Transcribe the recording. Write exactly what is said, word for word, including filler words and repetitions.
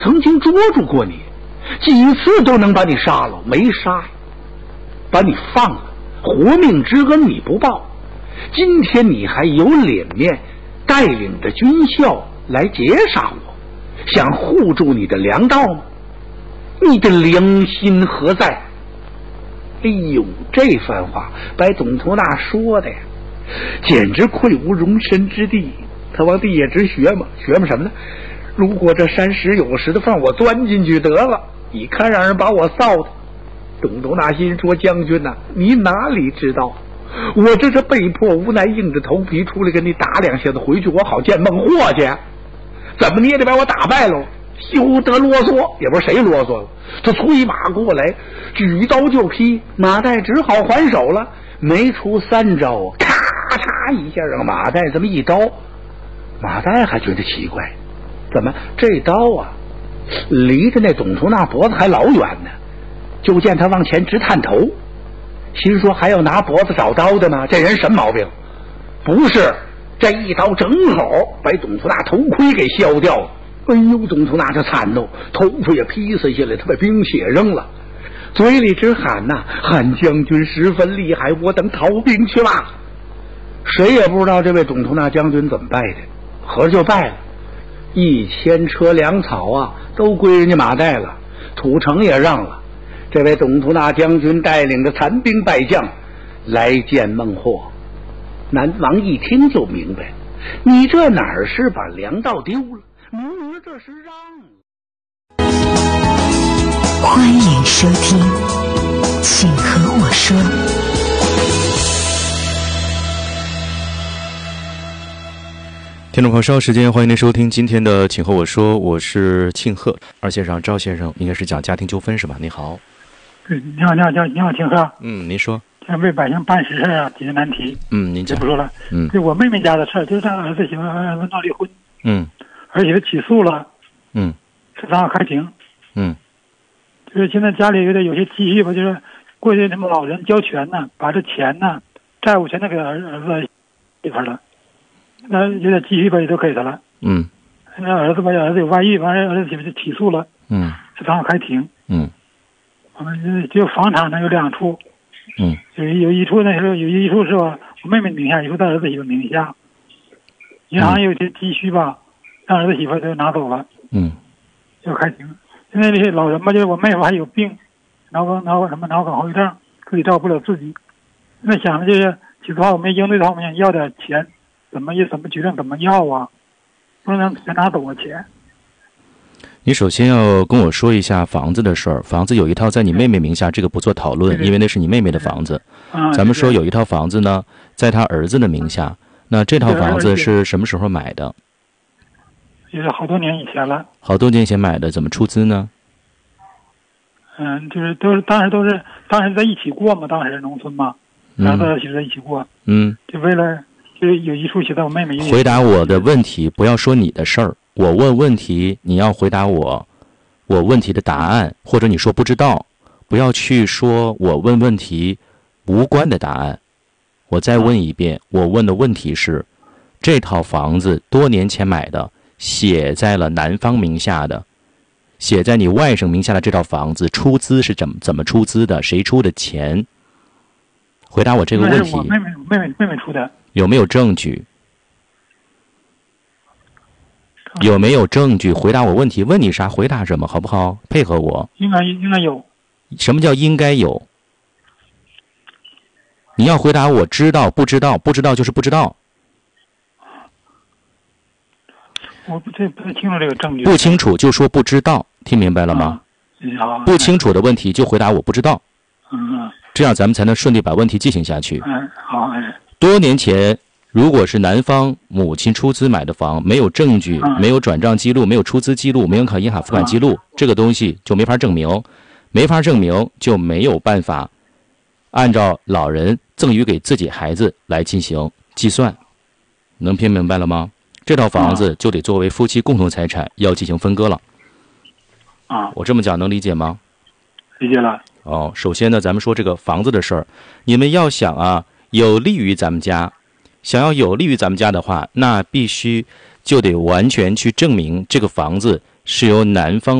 曾经捉住过你，几次都能把你杀了，没杀，把你放了，活命之恩你不报，今天你还有脸面带领着军校来劫杀我，想护住你的粮道吗？你的良心何在？哎呦，这番话把董图纳说的呀，简直愧无容身之地。他往地下直学嘛，学嘛什么呢？如果这山石有石头缝，我钻进去得了。你看让人把我臊的。董图纳心说：将军呐、啊，你哪里知道，我这是被迫无奈，硬着头皮出来跟你打两下子，回去我好见孟获去。怎么你也得把我打败喽？休得啰嗦，也不是谁啰嗦了。他催马过来，举刀就劈，马岱只好还手了。没出三招，咔嚓一下让马岱这么一刀。马岱还觉得奇怪，怎么这刀啊离着那董图纳脖子还老远呢？就见他往前直探头，心说还要拿脖子找刀的吗？这人什么毛病？不是，这一刀正好把董图纳头盔给削掉了。哎呦，董图纳这惨喽，头发也披散下来，他把兵器也扔了，嘴里直喊呐、啊：“汉将军十分厉害，我等逃兵去吧。”谁也不知道这位董图纳将军怎么败的，合着就败了。一千车粮草啊，都归人家马岱了，土城也让了。这位董图纳将军带领着残兵败将来见孟获。南王一听就明白，你这哪儿是把粮道丢了，明明这是让了。 欢迎收听，请和我说。 听众朋友，稍后时间欢迎您收听今天的请和我说，我是庆贺。二先生赵先生应该是讲家庭纠纷是吧？你好。 对，你好，你好，你好，你好，庆贺。 嗯，您说。 想为百姓办实事啊，解决难题。 嗯，您讲。 就不说了。 嗯， 就我妹妹家的事儿，就是她儿子喜欢儿子闹离婚。 嗯。 而且起诉了。 嗯。 市场开庭。 嗯。 就是现在家里有点有些积蓄吧，就是过去他们老人交权呢，把这钱呢，债务全都给儿儿子媳妇了。那有点积蓄吧，也都给他了。 嗯。 那儿子吧，儿子有外遇，完了儿子媳妇就起诉了。 嗯。 市场开庭。 嗯。 我们就房产呢有两处。 嗯。 有有一处呢是有一处是吧，我妹妹名下，一处在儿子媳妇名下。银行有些积蓄吧，让儿子媳妇就拿走了。 嗯。 就开庭。现在这些老人吧，就是我妹夫还有病，脑梗脑什么脑梗后遗症，自己照顾不了自己。那想着就是起诉话，我们应对他，我们想要点钱。怎么也怎么决定怎么要啊？不能全拿走我钱。 你首先要跟我说一下房子的事儿。房子有一套在你妹妹名下，这个不做讨论，因为那是你妹妹的房子。 啊、 咱们说有一套房子呢，在他儿子的名下。那这套房子是什么时候买的？ 也是好多年以前了。 好多年前买的，怎么出资呢？ 嗯，就是都是当时都是当时在一起过嘛，当时农村嘛，然后在一起过。嗯，就为了。就有一处写在我妹妹。 回答我的问题，不要说你的事儿。我问问题，你要回答我，我问题的答案，或者你说不知道，不要去说我问问题无关的答案。我再问一遍，我问的问题是，这套房子多年前买的，写在了男方名下的，写在你外甥名下的这套房子，出资是怎么怎么出资的？谁出的钱？回答我这个问题。 我妹妹妹妹妹妹出的。 有没有证据？有没有证据？回答我问题，问你啥回答什么，好不好？配合我。 应该应该有。 什么叫应该有？你要回答我知道不知道，不知道就是不知道。 我不这不太清楚这个证据。 不清楚就说不知道，听明白了吗？ 啊、 不清楚的问题就回答我不知道。 嗯。 这样咱们才能顺利把问题进行下去。 嗯，好，哎。 多年前，如果是男方母亲出资买的房，没有证据、 嗯、 没有转账记录、没有出资记录、没有考银行付款记录、嗯，这个东西就没法证明，没法证明就没有办法按照老人赠与给自己孩子来进行计算，能听明白了吗？这套房子就得作为夫妻共同财产，要进行分割了。 啊， 我这么讲能理解吗？ 理解了。 哦，首先呢，咱们说这个房子的事儿，你们要想啊。有利于咱们家，想要有利于咱们家的话，那必须就得完全去证明这个房子是由男方